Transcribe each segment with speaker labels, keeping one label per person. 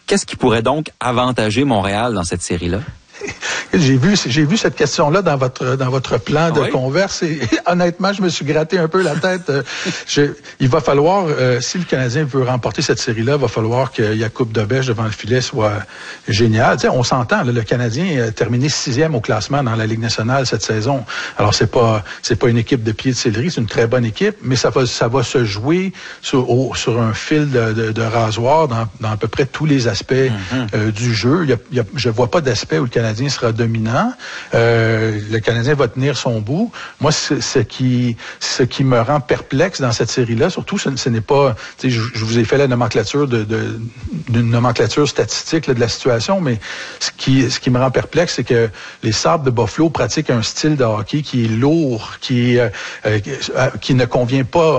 Speaker 1: Qu'est-ce qui pourrait donc avantager Montréal dans cette série-là?
Speaker 2: J'ai vu cette question-là dans votre plan de converse et honnêtement, je me suis gratté un peu la tête. Il va falloir, si le Canadien veut remporter cette série-là, il va falloir que Jakub Dobeš devant le filet soit génial. Tu sais, on s'entend, là, le Canadien a terminé 6e au classement dans la Ligue nationale cette saison. Alors c'est pas une équipe de pied de céleri, c'est une très bonne équipe, mais ça va se jouer sur un fil de rasoir dans à peu près tous les aspects du jeu. Je vois pas d'aspect où le Canadien sera dominant. Le Canadien va tenir son bout. Moi, ce qui me rend perplexe dans cette série-là, surtout, ce n'est pas... Je vous ai fait la nomenclature d'une nomenclature statistique là, de la situation, mais ce qui me rend perplexe, c'est que les Sabres de Buffalo pratiquent un style de hockey qui est lourd, qui ne convient pas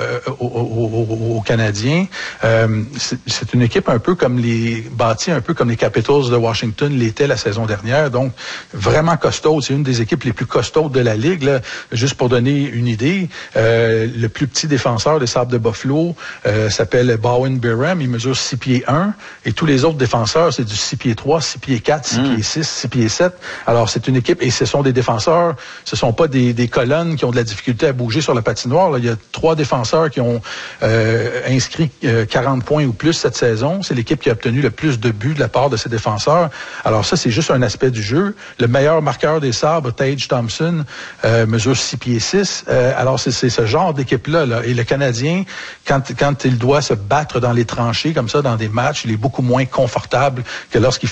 Speaker 2: aux Canadiens. C'est une équipe bâtie un peu comme les Capitals de Washington l'étaient la saison dernière. Donc, vraiment costaud. C'est une des équipes les plus costaudes de la Ligue. Là. Juste pour donner une idée, le plus petit défenseur des Sabres de Buffalo s'appelle Bowen Byram. Il mesure 6 pieds 1. Et tous les autres défenseurs, c'est du 6 pieds 3, 6 pieds 4, 6 pieds 6, 6 pieds 7. Alors, c'est une équipe, et ce sont des défenseurs, ce sont pas des colonnes qui ont de la difficulté à bouger sur la patinoire. Là. Il y a 3 défenseurs qui ont inscrit 40 points ou plus cette saison. C'est l'équipe qui a obtenu le plus de buts de la part de ses défenseurs. Alors ça, c'est juste un aspect du jeu. Le meilleur marqueur des Sabres, Tage Thompson, mesure 6 pieds 6. Alors c'est ce genre d'équipe-là. Là. Et le Canadien, quand il doit se battre dans les tranchées, comme ça, dans des matchs, il est beaucoup moins confortable que lorsqu'il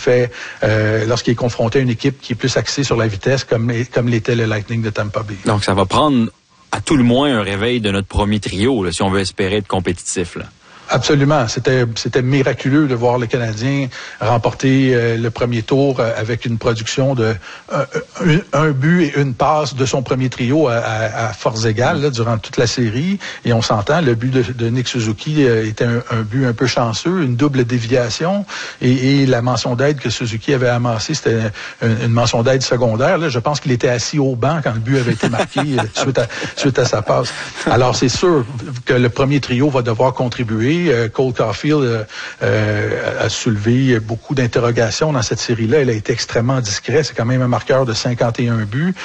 Speaker 2: est confronté à une équipe qui est plus axée sur la vitesse, comme l'était le Lightning de Tampa Bay.
Speaker 1: Donc ça va prendre à tout le moins un réveil de notre premier trio, là, si on veut espérer être compétitif, là.
Speaker 2: Absolument. C'était miraculeux de voir le Canadien remporter le premier tour avec une production de un but et une passe de son premier trio à force égale là, durant toute la série. Et on s'entend, le but de Nick Suzuki était un but un peu chanceux, une double déviation. Et la mention d'aide que Suzuki avait amassée, c'était une mention d'aide secondaire. Là. Je pense qu'il était assis au banc quand le but avait été marqué suite à sa passe. Alors, c'est sûr que le premier trio va devoir contribuer. Cole Caulfield a soulevé beaucoup d'interrogations dans cette série-là. Il a été extrêmement discret. C'est quand même un marqueur de 51 buts.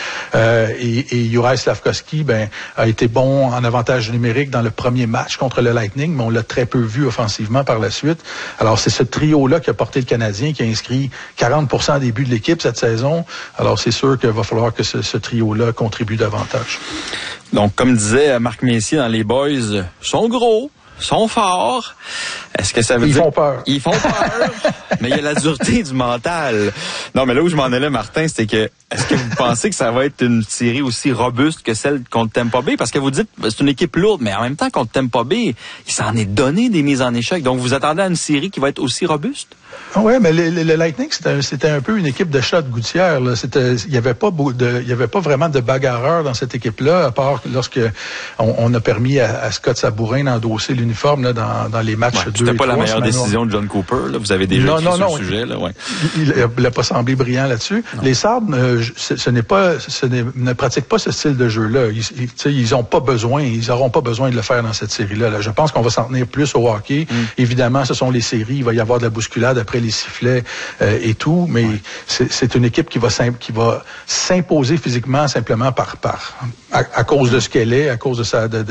Speaker 2: Et Juraj Slafkovský a été bon en avantage numérique dans le premier match contre le Lightning, mais on l'a très peu vu offensivement par la suite. Alors, c'est ce trio-là qui a porté le Canadien, qui a inscrit 40% des buts de l'équipe cette saison. Alors, c'est sûr qu'il va falloir que ce trio-là contribue davantage.
Speaker 1: Donc, comme disait Marc Messier dans Les Boys, sont gros, sont forts. Est-ce que ça veut dire...
Speaker 2: Ils font peur.
Speaker 1: Ils font peur. Mais il y a la dureté du mental. Non, mais là où je m'en allais, Martin, c'était que, est-ce que vous pensez que ça va être une série aussi robuste que celle contre Tampa Bay? Parce que vous dites, c'est une équipe lourde, mais en même temps, contre Tampa Bay, il s'en est donné des mises en échec. Donc, vous attendez à une série qui va être aussi robuste?
Speaker 2: Oui, mais le Lightning, c'était un peu une équipe de chat de gouttière. Il y avait pas vraiment de bagarreurs dans cette équipe-là, à part lorsque on a permis à Scott Sabourin d'endosser l'uniforme là, dans les matchs 2 et 3. C'était
Speaker 1: pas la meilleure décision de John Cooper. Là. Vous avez déjà écrit sur le sujet. Là, ouais.
Speaker 2: Il n'a pas semblé brillant là-dessus. Non. Les Sabres ne pratiquent pas ce style de jeu-là. Ils n'ont pas besoin, ils n'auront pas besoin de le faire dans cette série-là. Là. Je pense qu'on va s'en tenir plus au hockey. Évidemment, ce sont les séries. Il va y avoir de la bousculade après les sifflets et tout, mais c'est une équipe qui va s'imposer physiquement simplement à cause de ce qu'elle est, à cause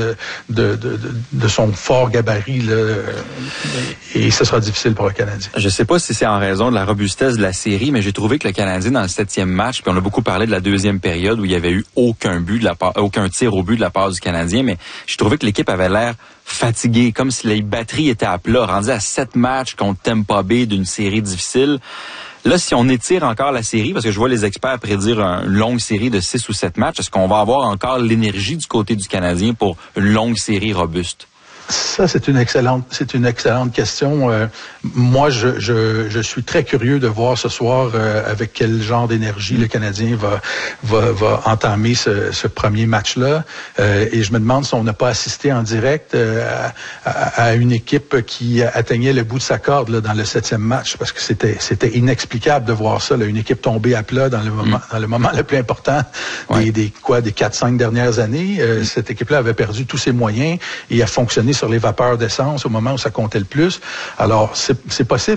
Speaker 2: de son fort gabarit là, et ce sera difficile pour le Canadien.
Speaker 1: Je sais pas si c'est en raison de la robustesse de la série, mais j'ai trouvé que le Canadien dans le 7e match, puis on a beaucoup parlé de la deuxième période où il y avait eu aucun tir au but de la part du Canadien, mais j'ai trouvé que l'équipe avait l'air fatiguée, comme si les batteries étaient à plat, rendues à 7 matchs contre Tampa Bay d'une série difficile. Là, si on étire encore la série, parce que je vois les experts prédire une longue série de 6 ou 7 matchs, est-ce qu'on va avoir encore l'énergie du côté du Canadien pour une longue série robuste?
Speaker 2: Ça, c'est une excellente question. Moi, je suis très curieux de voir ce soir avec quel genre d'énergie le Canadien va entamer ce premier match-là. Et je me demande si on n'a pas assisté en direct à une équipe qui atteignait le bout de sa corde là, dans le 7e match, parce que c'était inexplicable de voir ça, là, une équipe tombée à plat dans le moment le plus important des 4-5 dernières années. Cette équipe-là avait perdu tous ses moyens et a fonctionné sur les vapeurs d'essence au moment où ça comptait le plus. Alors, c'est possible